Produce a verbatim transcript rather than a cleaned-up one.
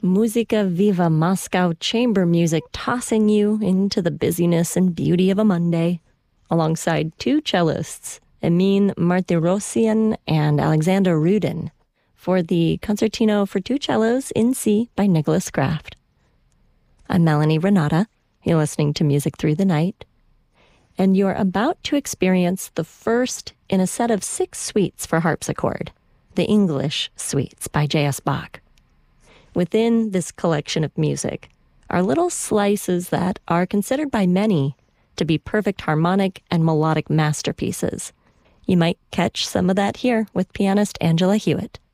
Musica Viva Moscow chamber music tossing you into the busyness and beauty of a Monday, alongside two cellists, Emin Martirosyan and Alexander Rudin, for the Concertino for Two Cellos in C by Nicholas Kraft. I'm Melanie Renata. You're listening to Music Through the Night, and you're about to experience the first in a set of six suites for harpsichord, the English Suites by J S Bach. Within this collection of music are little slices that are considered by many to be perfect harmonic and melodic masterpieces. You might catch some of that here with pianist Angela Hewitt.